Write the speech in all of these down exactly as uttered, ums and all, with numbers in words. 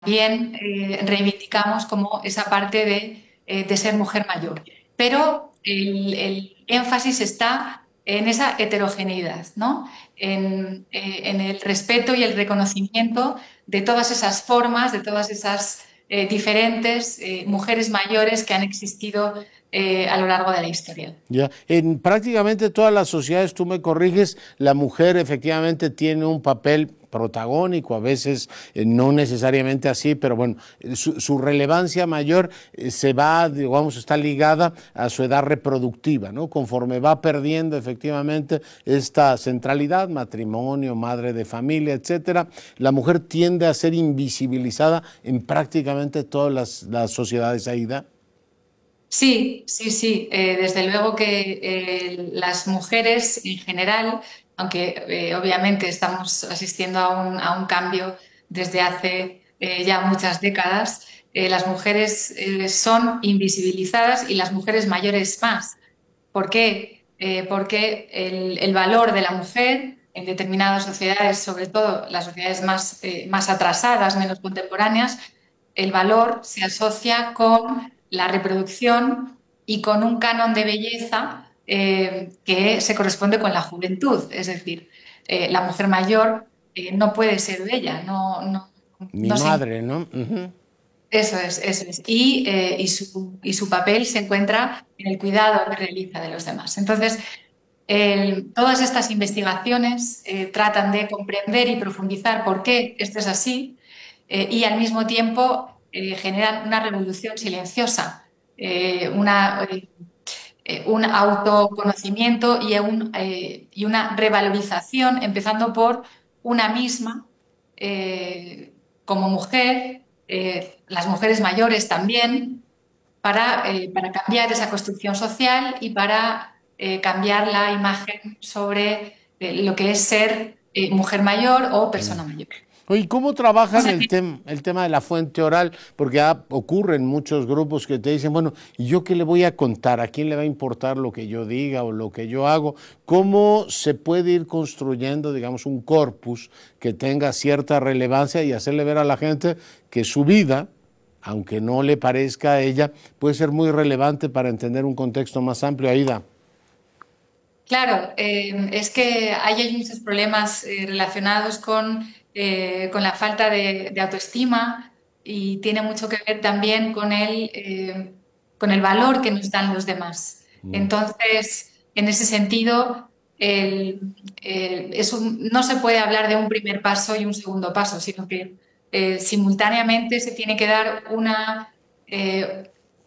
también eh, reivindicamos como esa parte de, eh, de ser mujer mayor. Pero el, el énfasis está en esa heterogeneidad, ¿no? En, eh, en el respeto y el reconocimiento de todas esas formas, de todas esas eh, diferentes eh, mujeres mayores que han existido eh, a lo largo de la historia. Ya, en prácticamente todas las sociedades, tú me corriges, la mujer efectivamente tiene un papel protagónico, a veces eh, no necesariamente así, pero bueno, eh, su, su relevancia mayor eh, se va, digamos, está ligada a su edad reproductiva, ¿no? Conforme va perdiendo efectivamente esta centralidad, matrimonio, madre de familia, etcétera, la mujer tiende a ser invisibilizada en prácticamente todas las, las sociedades, Aida. Sí, sí, sí. Eh, desde luego que eh, las mujeres en general, aunque eh, obviamente estamos asistiendo a un, a un cambio desde hace eh, ya muchas décadas, eh, las mujeres eh, son invisibilizadas y las mujeres mayores más. ¿Por qué? Eh, porque el, el valor de la mujer en determinadas sociedades, sobre todo las sociedades más, eh, más atrasadas, menos contemporáneas, el valor se asocia con la reproducción y con un canon de belleza eh, que se corresponde con la juventud. Es decir, eh, la mujer mayor eh, no puede ser bella, no, no, Mi no se madre, ¿no? Ujú. eso es, eso es. Y, eh, y su, y su papel se encuentra en el cuidado que realiza de los demás. Entonces, el- todas estas investigaciones eh, tratan de comprender y profundizar por qué esto es así eh, y al mismo tiempo eh, generan una revolución silenciosa, eh, una, eh, eh, un autoconocimiento y, un, eh, y una revalorización, empezando por una misma eh, como mujer, eh, las mujeres mayores también, para, eh, para cambiar esa construcción social y para eh, cambiar la imagen sobre eh, lo que es ser eh, mujer mayor o persona mayor. Oye, ¿cómo trabajan el, tem el tema de la fuente oral? Porque ya ocurren muchos grupos que te dicen, bueno, ¿y yo qué le voy a contar? ¿A quién le va a importar lo que yo diga o lo que yo hago? ¿Cómo se puede ir construyendo, digamos, un corpus que tenga cierta relevancia y hacerle ver a la gente que su vida, aunque no le parezca a ella, puede ser muy relevante para entender un contexto más amplio? Aida. Claro, eh, es que ahí hay muchos problemas eh, relacionados con, eh, con la falta de, de autoestima y tiene mucho que ver también con el, eh, con el valor que nos dan los demás. Entonces, en ese sentido, el- el- es un- no se puede hablar de un primer paso y un segundo paso, sino que eh, simultáneamente se tiene que dar una, eh,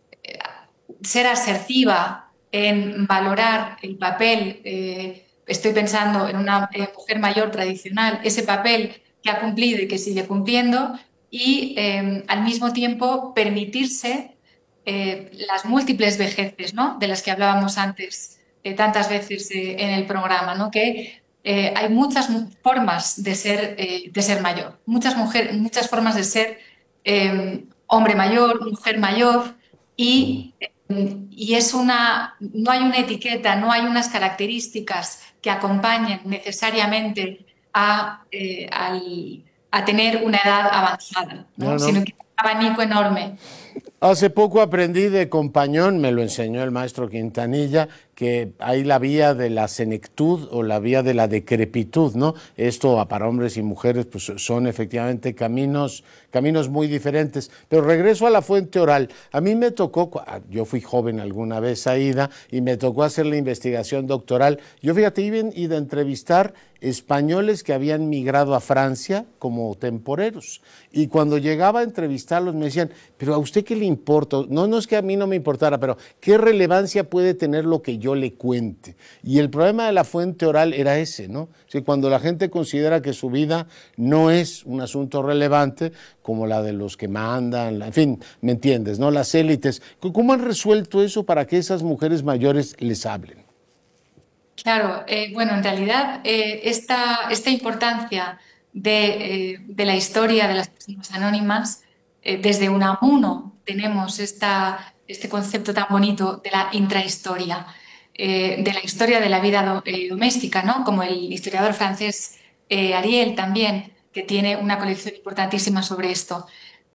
ser asertiva en valorar el papel, eh, estoy pensando en una eh, mujer mayor tradicional, ese papel que ha cumplido y que sigue cumpliendo, y eh, al mismo tiempo permitirse eh, las múltiples vejeces, ¿no? De las que hablábamos antes eh, tantas veces eh, en el programa, ¿no? Que eh, hay muchas formas de ser, eh, de ser mayor, muchas, mujer, muchas formas de ser eh, hombre mayor, mujer mayor, y y es una, no hay una etiqueta, no hay unas características que acompañen necesariamente a, eh, al- a tener una edad avanzada, No, ¿no? no. Sino que es un abanico enorme. Hace poco aprendí de compañón, me lo enseñó el maestro Quintanilla, que hay la vía de la senectud o la vía de la decrepitud, ¿no? Esto para hombres y mujeres pues son efectivamente caminos, caminos muy diferentes. Pero regreso a la fuente oral. A mí me tocó, yo fui joven alguna vez, Aida, y me tocó hacer la investigación doctoral. Yo fíjate, iba a entrevistar españoles que habían migrado a Francia como temporeros. Y cuando llegaba a entrevistarlos me decían, pero ¿a usted qué le importa? No, no es que a mí no me importara, pero ¿qué relevancia puede tener lo que yo le cuente? Y el problema de la fuente oral era ese, ¿no? O sea, cuando la gente considera que su vida no es un asunto relevante, como la de los que mandan, en fin, ¿me entiendes? ¿No? Las élites. ¿Cómo han resuelto eso para que esas mujeres mayores les hablen? Claro, eh, bueno, en realidad eh, esta, esta importancia de, eh, de la historia de las personas anónimas, eh, desde Unamuno tenemos esta, este concepto tan bonito de la intrahistoria, eh, de la historia de la vida do- eh, doméstica, ¿no? Como el historiador francés eh, Ariel también, que tiene una colección importantísima sobre esto.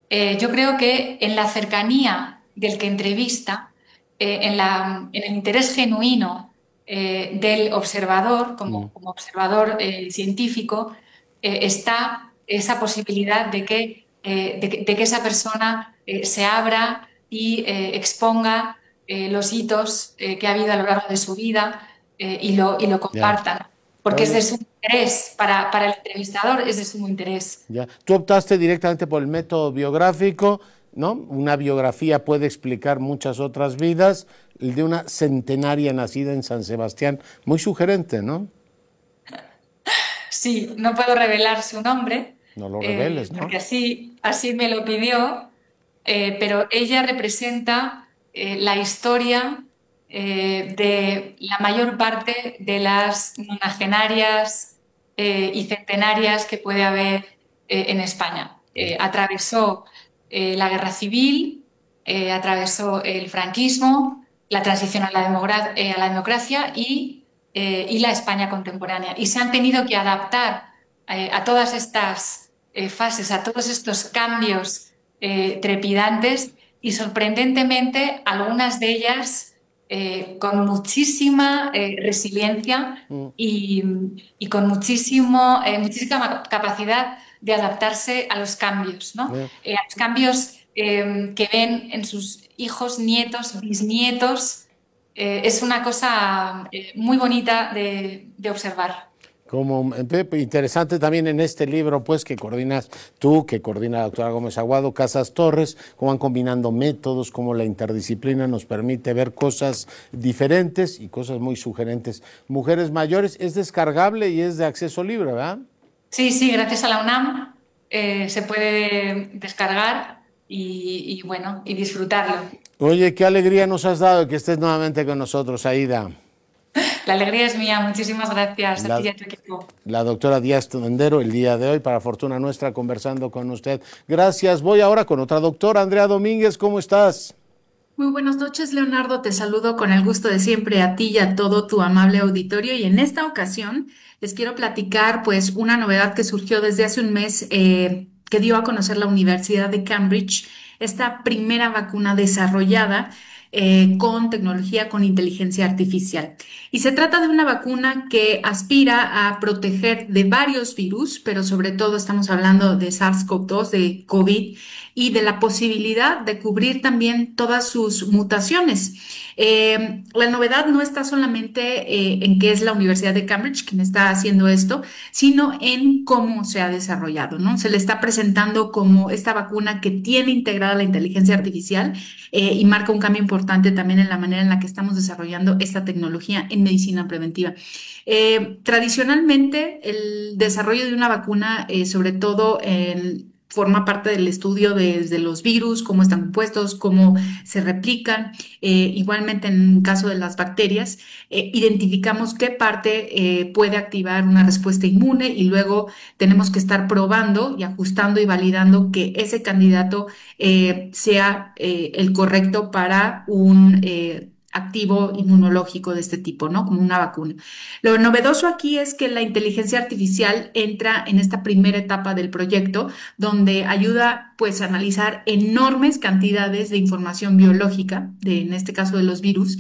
Eh, yo creo que en la cercanía del que entrevista, eh, en la- en el interés genuino eh, del observador, como, Mm, como observador eh, científico, eh, está esa posibilidad de que, eh, de que, de que esa persona eh, se abra y eh, exponga eh, los hitos eh, que ha habido a lo largo de su vida eh, y lo, y lo ya. compartan, porque es de Oye, su interés, para, para el entrevistador es de su interés. ya. Tú optaste directamente por el método biográfico, ¿no? Una biografía puede explicar muchas otras vidas. El de una centenaria nacida en San Sebastián, muy sugerente, ¿no? Sí, no puedo revelar su nombre, No lo eh, reveles, ¿no? porque así, así me lo pidió, eh, pero ella representa eh, la historia eh, de la mayor parte de las nonagenarias eh, y centenarias que puede haber eh, en España. Ya. Eh, atravesó eh, la guerra civil, eh, atravesó el franquismo, la transición a la, demogra- eh, a la democracia y eh, y la España contemporánea. Y se han tenido que adaptar eh, a todas estas eh, fases, a todos estos cambios eh, trepidantes y sorprendentemente algunas de ellas eh, con muchísima eh, resiliencia Mm, y, y con muchísimo, eh, muchísima capacidad de adaptarse a los cambios, ¿no? ya. Eh, a los cambios eh, que ven en sus hijos, nietos, bisnietos. Eh, es una cosa eh, muy bonita de, de observar. Como eh, interesante también en este libro, pues, que coordinas tú, que coordina la doctora Gómez Aguado, Casas Torres, cómo van combinando métodos, cómo la interdisciplina nos permite ver cosas diferentes y cosas muy sugerentes. Mujeres mayores, es descargable y es de acceso libre, ¿verdad? Sí, sí, gracias a la UNAM eh, se puede descargar y, y, bueno, y disfrutarlo. Oye, qué alegría nos has dado que estés nuevamente con nosotros, Aida. La alegría es mía. Muchísimas gracias a ti La, y a tu equipo. la doctora Díaz Tondero, el día de hoy, para fortuna nuestra, conversando con usted. Gracias. Voy ahora con otra doctora, Andrea Domínguez. ¿Cómo estás? Muy buenas noches, Leonardo. Te saludo con el gusto de siempre a ti y a todo tu amable auditorio. Y en esta ocasión les quiero platicar, pues, una novedad que surgió desde hace un mes, eh, que dio a conocer la Universidad de Cambridge, esta primera vacuna desarrollada eh, con tecnología con inteligencia artificial. Y se trata de una vacuna que aspira a proteger de varios virus, pero sobre todo estamos hablando de SARS-CoV dos, de COVID y de la posibilidad de cubrir también todas sus mutaciones. Eh, la novedad no está solamente eh, en que es la Universidad de Cambridge quien está haciendo esto, sino en cómo se ha desarrollado, ¿no? Se le está presentando como esta vacuna que tiene integrada la inteligencia artificial eh, y marca un cambio importante también en la manera en la que estamos desarrollando esta tecnología en medicina preventiva. Eh, tradicionalmente, el desarrollo de una vacuna, eh, sobre todo en forma parte del estudio de, de los virus, cómo están compuestos, cómo se replican. Eh, igualmente, en el caso de las bacterias, eh, identificamos qué parte eh, puede activar una respuesta inmune y luego tenemos que estar probando y ajustando y validando que ese candidato eh, sea eh, el correcto para un eh, activo inmunológico de este tipo, ¿no? Como una vacuna. Lo novedoso aquí es que la inteligencia artificial entra en esta primera etapa del proyecto, donde ayuda pues a analizar enormes cantidades de información biológica, de, en este caso de los virus,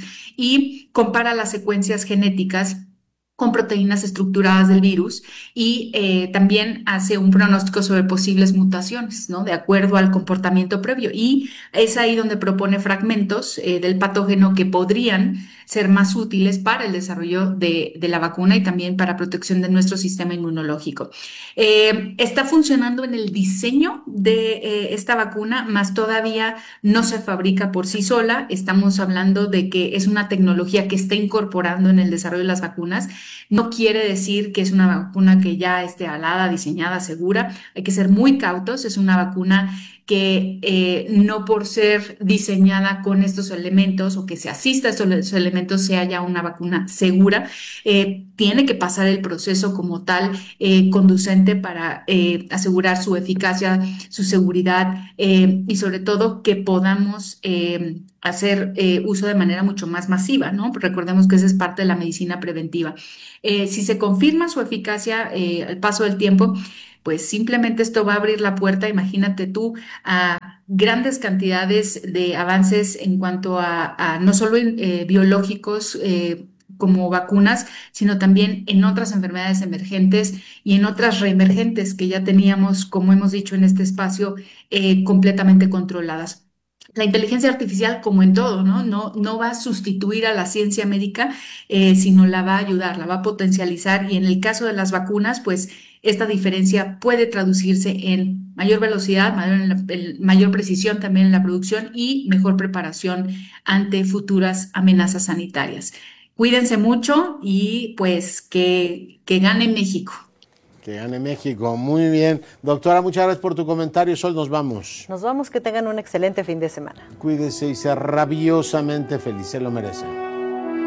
y compara las secuencias genéticas con proteínas estructuradas del virus y eh, también hace un pronóstico sobre posibles mutaciones, ¿no? De acuerdo al comportamiento previo. Y es ahí donde propone fragmentos eh, del patógeno que podrían ser más útiles para el desarrollo de, de, la vacuna y también para protección de nuestro sistema inmunológico. Eh, está funcionando en el diseño de eh, esta vacuna, más todavía no se fabrica por sí sola. Estamos hablando de que es una tecnología que está incorporando en el desarrollo de las vacunas. No quiere decir que es una vacuna que ya esté alada, diseñada, segura. Hay que ser muy cautos. Es una vacuna que eh, no por ser diseñada con estos elementos o que se asista a estos elementos sea ya una vacuna segura, eh, tiene que pasar el proceso como tal eh, conducente para eh, asegurar su eficacia, su seguridad eh, y sobre todo que podamos eh, hacer eh, uso de manera mucho más masiva, ¿no? Recordemos que esa es parte de la medicina preventiva. Eh, si se confirma su eficacia eh, al paso del tiempo, pues simplemente esto va a abrir la puerta, imagínate tú, a grandes cantidades de avances en cuanto a, a no solo eh, biológicos, eh, como vacunas, sino también en otras enfermedades emergentes y en otras reemergentes que ya teníamos, como hemos dicho en este espacio, eh, completamente controladas. La inteligencia artificial, como en todo, ¿no? No, no va a sustituir a la ciencia médica, eh, sino la va a ayudar, la va a potencializar. Y en el caso de las vacunas, pues esta diferencia puede traducirse en mayor velocidad, mayor, en la- el- mayor precisión también en la producción y mejor preparación ante futuras amenazas sanitarias. Cuídense mucho y pues que, que gane México. Que gane México. Muy bien. Doctora, muchas gracias por tu comentario. Sol, nos vamos. Nos vamos, que tengan un excelente fin de semana. Cuídese y sea rabiosamente feliz. Se lo merece.